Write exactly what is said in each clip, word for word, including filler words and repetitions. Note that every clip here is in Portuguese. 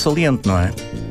saliente, não é?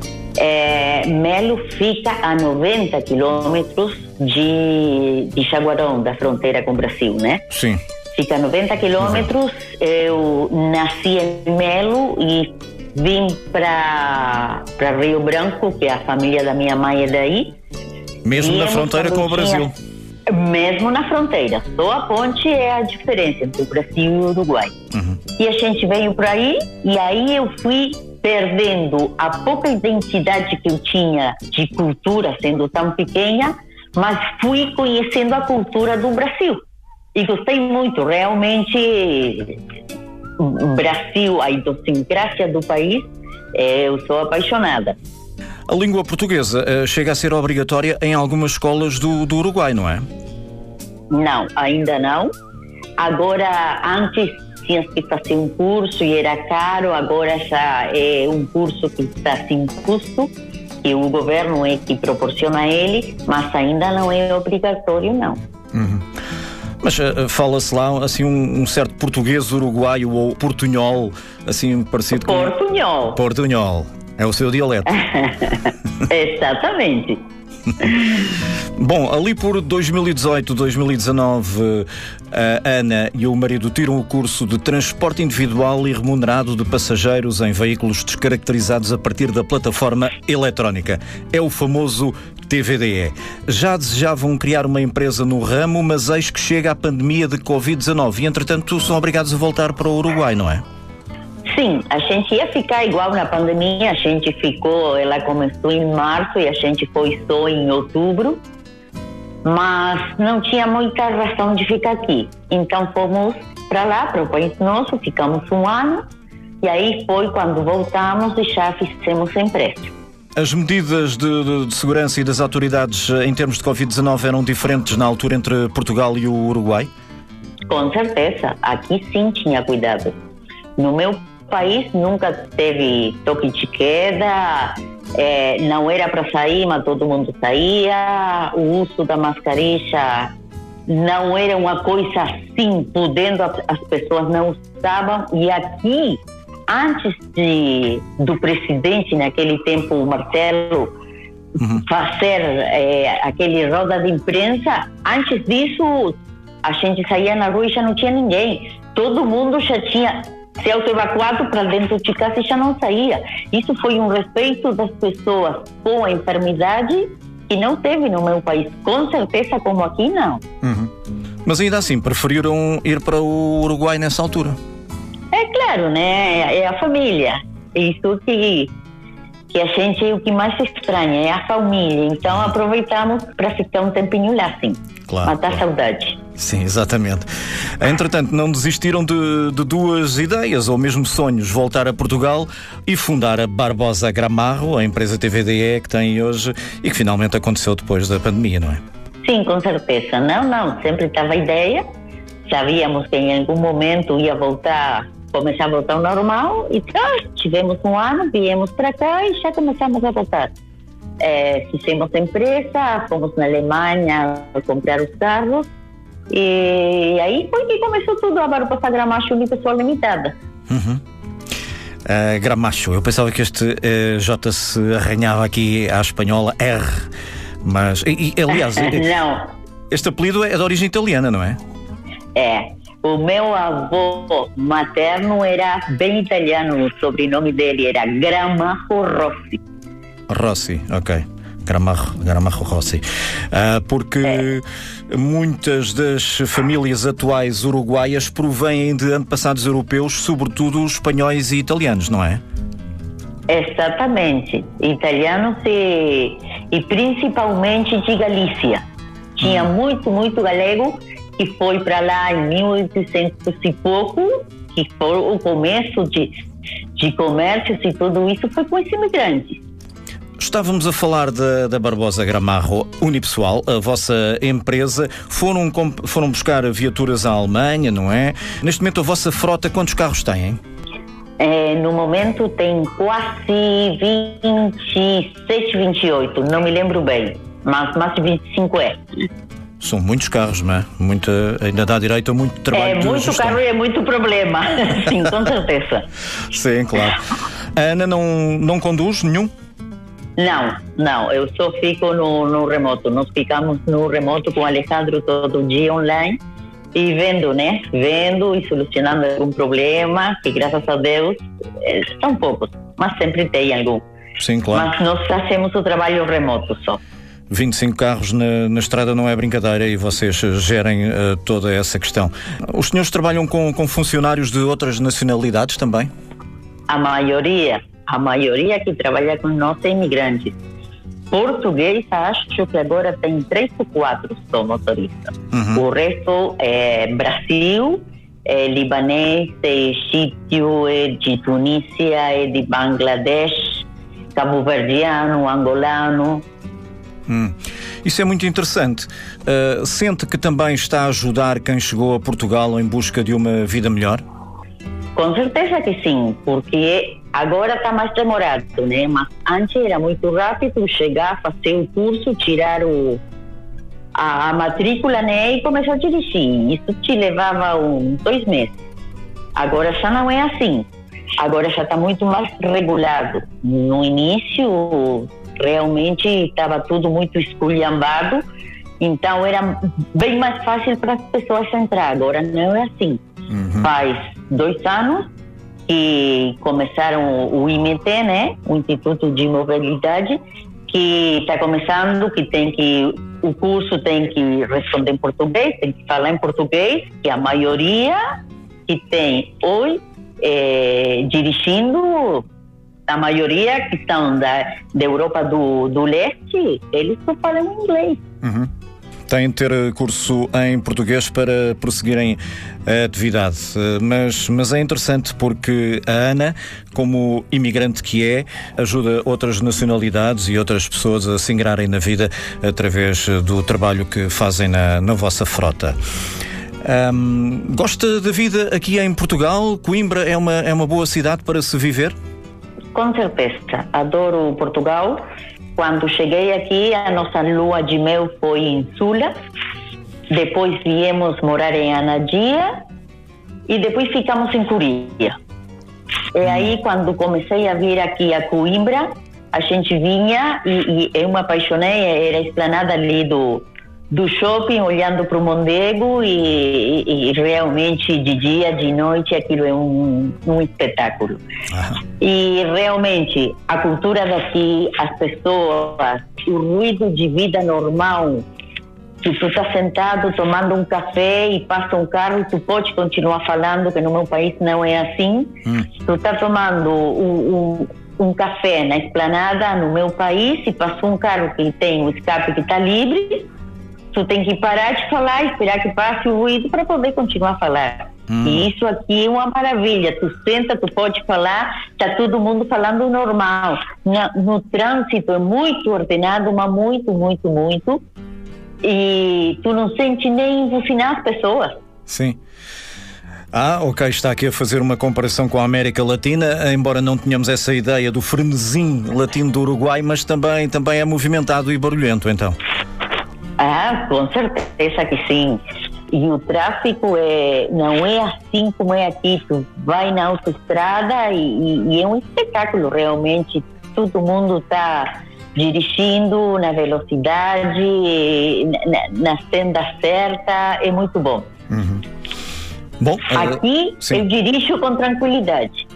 É, Melo fica a noventa quilômetros de, de Jaguarão, da fronteira com o Brasil, né? Sim. Fica a noventa quilômetros. Eu nasci em Melo e vim para para Rio Branco, que a família da minha mãe é daí. Mesmo na fronteira com o Brasil? Mesmo na fronteira. Só a ponte é a diferença entre o Brasil e o Uruguai. Uhum. E a gente veio por aí, e aí eu fui perdendo a pouca identidade que eu tinha de cultura, sendo tão pequena, mas fui conhecendo a cultura do Brasil. E gostei muito, realmente, o Brasil, a idiosincrasia do país, eu sou apaixonada. A língua portuguesa uh, chega a ser obrigatória em algumas escolas do, do Uruguai, não é? Não, ainda não. Agora, antes tinha que fazer um curso e era caro, agora já é um curso que está sem custo, que o governo é que proporciona ele, mas ainda não é obrigatório, não. Uhum. Mas uh, fala-se lá assim um, um certo português uruguaio ou portunhol, assim parecido com... Portunhol. Portunhol. É o seu dialeto. Exatamente. Bom, ali por dois mil e dezoito, dois mil e dezanove, a Ana e o marido tiram o curso de transporte individual e remunerado de passageiros em veículos descaracterizados a partir da plataforma eletrónica. É o famoso T V D E. Já desejavam criar uma empresa no ramo, mas eis que chega a pandemia de covid dezanove e, entretanto, são obrigados a voltar para o Uruguai, não é? Sim, a gente ia ficar igual na pandemia, a gente ficou, ela começou em março e a gente foi só em outubro, mas não tinha muita razão de ficar aqui. Então fomos para lá, para o país nosso, ficamos um ano e aí foi quando voltamos e já fizemos empréstimo. As medidas de, de, de segurança e das autoridades em termos de covid dezanove eram diferentes na altura entre Portugal e o Uruguai? Com certeza, aqui sim tinha cuidado. No meu país nunca teve toque de queda, é, não era para sair, mas todo mundo saía, o uso da mascarilla não era uma coisa assim, podendo as pessoas não usavam, e aqui, antes de, do presidente, naquele tempo, o Marcelo, uhum. fazer é, aquele roda de imprensa, antes disso, a gente saía na rua e já não tinha ninguém, todo mundo já tinha se auto-evacuado para dentro de casa e já não saía. Isso foi um respeito das pessoas com a enfermidade que não teve no meu país. Com certeza, como aqui, não. Uhum. Mas ainda assim, preferiram ir para o Uruguai nessa altura? É claro, né? É a família. Isso que, que a gente, o que mais estranha, é a família. Então, aproveitamos para ficar um tempinho lá, sim. Claro, matar claro. saudade. Sim, exatamente. Entretanto, não desistiram de, de duas ideias, ou mesmo sonhos, voltar a Portugal e fundar a Barbosa Gramarro, a empresa T V D E que tem hoje e que finalmente aconteceu depois da pandemia, não é? Sim, com certeza. Não, não, sempre estava a ideia. Sabíamos que em algum momento ia voltar, começar a voltar ao normal e ah, tivemos um ano, viemos para cá e já começamos a voltar. É, fizemos a empresa, fomos na Alemanha comprar os carros e aí foi que começou tudo. A Barbosa Gramacho de pessoa limitada. Uhum. Uh, Gramacho, eu pensava que este uh, J se arranhava aqui à espanhola R, mas e, e, aliás não. Este apelido é de origem italiana, não é? É, o meu avô materno era bem italiano, o sobrenome dele era Gramarro Rossi. Rossi, ok. Gramarro, Gramarro Rossi. Uh, porque é. muitas das famílias atuais uruguaias provêm de antepassados europeus, sobretudo os espanhóis e italianos, não é? Exatamente. Italianos e, e principalmente de Galícia. Tinha hum. muito, muito galego que foi para lá em mil e oitocentos e pouco, que foi o começo de, de comércios e tudo isso foi com esses imigrantes. Estávamos a falar da, da Barbosa Gramarro Unipessoal, a vossa empresa. Foram, foram buscar viaturas à Alemanha, não é? Neste momento a vossa frota, quantos carros têm? É, no momento tem quase vinte e sete, vinte e oito, não me lembro bem, mas mais de vinte e cinco é. São muitos carros, não é? Muita, ainda dá direito a muito trabalho. É muito gestão. Carro e é muito problema. Sim, com certeza. Sim, claro. A Ana não, não conduz nenhum? Não, não, eu só fico no, no remoto. Nós ficamos no remoto com o Alejandro todo dia online e vendo, né? Vendo e solucionando algum problema, que graças a Deus são poucos, mas sempre tem algum. Sim, claro. Mas nós fazemos o trabalho remoto só. vinte e cinco carros na, na estrada não é brincadeira e vocês gerem uh, toda essa questão. Os senhores trabalham com, com funcionários de outras nacionalidades também? A maioria, a maioria que trabalha com nós é imigrantes. Português, acho que agora tem três ou quatro só motoristas. Uhum. O resto é Brasil, é libanês, é egípcio, é de Tunísia, é de Bangladesh, cabo-verdiano, angolano. Hum. Isso é muito interessante. Uh, sente que também está a ajudar quem chegou a Portugal em busca de uma vida melhor? Com certeza que sim, porque agora está mais demorado, né? Mas antes era muito rápido chegar, fazer o curso, tirar o, a, a matrícula, né? E começar a dirigir. Isso te levava um, dois meses. Agora já não é assim. Agora já está muito mais regulado. No início, realmente estava tudo muito esculhambado, então era bem mais fácil para as pessoas entrar. Agora não é assim. Uhum. Faz dois anos que começaram o I M T, né, o Instituto de Mobilidade, que está começando, que tem que o curso tem que responder em português, tem que falar em português, que a maioria que tem hoje é, dirigindo, a maioria que estão da, da Europa do, do Leste, eles só falam inglês. Uhum. Têm de ter curso em português para prosseguirem a atividade. Mas, mas é interessante porque a Ana, como imigrante que é, ajuda outras nacionalidades e outras pessoas a se integrarem na vida através do trabalho que fazem na, na vossa frota. Um, gosta da vida aqui em Portugal? Coimbra é uma, é uma boa cidade para se viver? Com certeza. Adoro Portugal. Quando cheguei aqui, a nossa lua de mel foi em Sula, depois viemos morar em Anadia e depois ficamos em Curia. E aí, quando comecei a vir aqui a Coimbra, a gente vinha e, e eu me apaixonei, era a esplanada ali do, do shopping, olhando para o Mondego e, e, e realmente de dia, de noite, aquilo é um, um espetáculo. Ah. E realmente a cultura daqui, as pessoas, o ruído de vida normal, que tu está sentado tomando um café e passa um carro e tu pode continuar falando, que no meu país não é assim. Hum. Tu está tomando um, um, um café na esplanada no meu país e passa um carro que tem o escape que está livre, tu tem que parar de falar e esperar que passe o ruído para poder continuar a falar. Hum. E isso aqui é uma maravilha. Tu senta, tu pode falar, está todo mundo falando normal. No, no trânsito é muito ordenado, mas muito, muito, muito. E tu não sente nem buzinar as pessoas. Sim. Ah, ok, está aqui a fazer uma comparação com a América Latina, embora não tenhamos essa ideia do frenesim latino do Uruguai, mas também, também é movimentado e barulhento, então. Ah, com certeza que sim. E o tráfico é, não é assim como é aqui. Tu vai na autoestrada e, e é um espetáculo realmente. Todo mundo está dirigindo na velocidade, na, na senda certa. É muito bom. Uhum. Bom, aqui uh, eu dirijo com tranquilidade.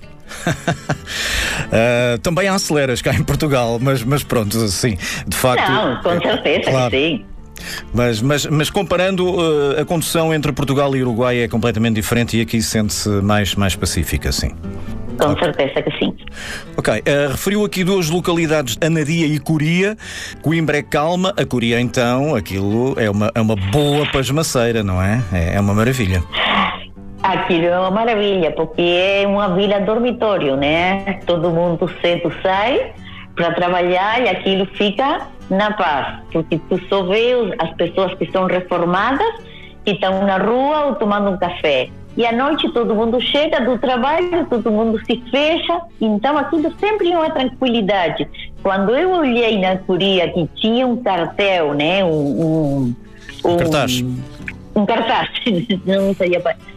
uh, também há aceleras cá em Portugal, mas, mas pronto, sim, de facto. Não, com certeza, claro. Que sim. Mas, mas, mas comparando, uh, a condução entre Portugal e Uruguai é completamente diferente e aqui sente-se mais, mais pacífica, sim. Com okay. certeza que sim. Ok, uh, referiu aqui duas localidades, Anadia e Curia. Coimbra é calma, a Curia então, aquilo é uma, é uma boa pasmaceira, não é? É, é uma maravilha. Aquilo é uma maravilha, porque é uma vila dormitório, né? Todo mundo cedo sai para trabalhar e aquilo fica na paz, porque tu só vê as pessoas que são reformadas, que estão na rua ou tomando um café. E à noite todo mundo chega do trabalho, todo mundo se fecha, então aquilo sempre é uma tranquilidade. Quando eu olhei na Curia que tinha um cartel, né? Um, um, um cartaz. Um cartaz, não sei,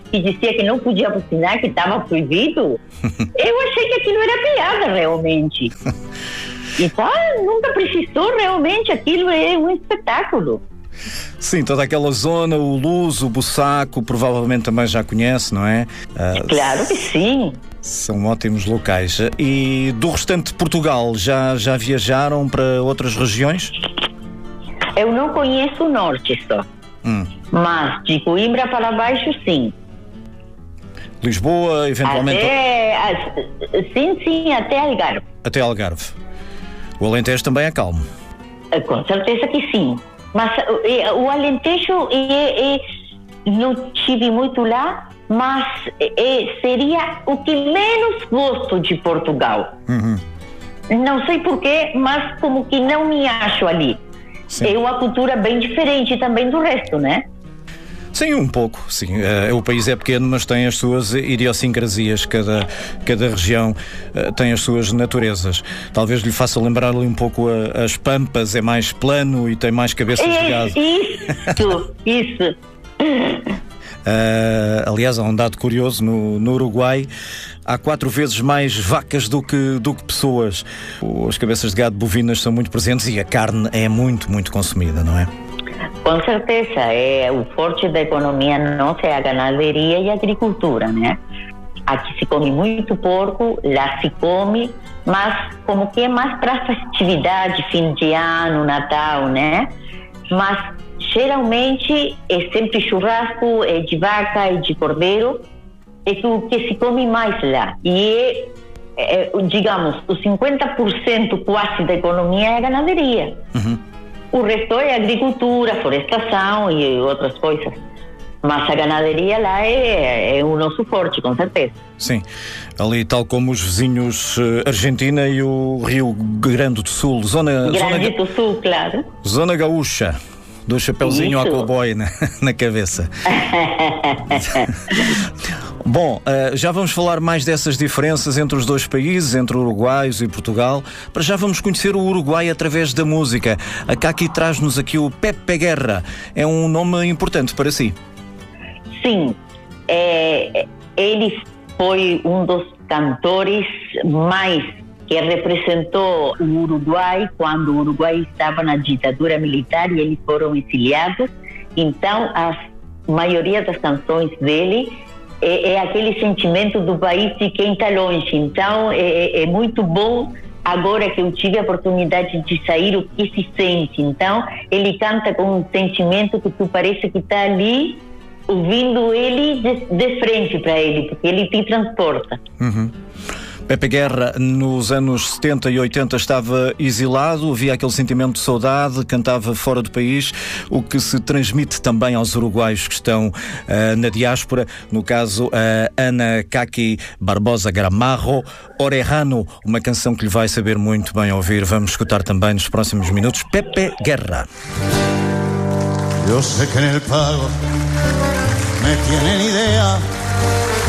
que dizia que não podia buzinar, que estava proibido, eu achei que aquilo era piada realmente. Então, nunca precisou realmente, aquilo é um espetáculo. Sim, toda aquela zona, o Luz, o Bussaco, provavelmente também já conhece, não é? Uh, claro que sim. São ótimos locais. E do restante de Portugal, já, já viajaram para outras regiões? Eu não conheço o norte só. Hum. Mas de Coimbra para baixo, sim. Lisboa, eventualmente... Até, sim, sim, até Algarve. Até Algarve. O Alentejo também é calmo? Com certeza que sim. Mas o Alentejo, é, é, não estive muito lá, mas é, seria o que menos gosto de Portugal. Uhum. Não sei porquê, mas como que não me acho ali. Sim. É uma cultura bem diferente também do resto, né? Sim, um pouco, sim. Uh, o país é pequeno, mas tem as suas idiosincrasias. Cada, cada região uh, tem as suas naturezas. Talvez lhe faça lembrar ali um pouco a, as Pampas, é mais plano e tem mais cabeças é, de gado. Isso, isso. Uh, aliás, há um dado curioso, no, no Uruguai há quatro vezes mais vacas do que, do que pessoas. As cabeças de gado bovinas são muito presentes e a carne é muito, muito consumida, não é? Com certeza, é o forte da economia nossa é a ganaderia e a agricultura, né? Aqui se come muito porco, lá se come, mas como que é mais para festividade, fim de ano, Natal, né? Mas geralmente é sempre churrasco, é de vaca e de cordeiro, é o que se come mais lá. E é, é digamos, os cinquenta por cento quase da economia é a ganaderia. Uhum. O resto é agricultura, florestação e outras coisas. Mas a ganaderia lá é, é o nosso forte, com certeza. Sim, ali tal como os vizinhos Argentina e o Rio Grande do Sul. Zona, Grande zona, do Sul, claro. Zona gaúcha. Do chapeuzinho ao cowboy na, na cabeça. Bom, uh, já vamos falar mais dessas diferenças entre os dois países, entre uruguaios e Portugal. Para já vamos conhecer o Uruguai através da música. A Kaki traz-nos aqui o Pepe Guerra. É um nome importante para si. Sim, é, ele foi um dos cantores mais que representou o Uruguai quando o Uruguai estava na ditadura militar e eles foram exiliados. Então, a maioria das canções dele é, é aquele sentimento do país de quem está longe. Então, é, é muito bom agora que eu tive a oportunidade de sair, o que se sente. Então, ele canta com um sentimento que tu parece que está ali, ouvindo ele de, de frente para ele, porque ele te transporta. Uhum. Pepe Guerra, nos anos setenta e oitenta, estava exilado, havia aquele sentimento de saudade, cantava fora do país, o que se transmite também aos uruguaios que estão uh, na diáspora, no caso a uh, Ana Kaki Barbosa Gramarro, Orejano, uma canção que lhe vai saber muito bem ouvir. Vamos escutar também nos próximos minutos Pepe Guerra. Eu sei que en el pago me tienen idea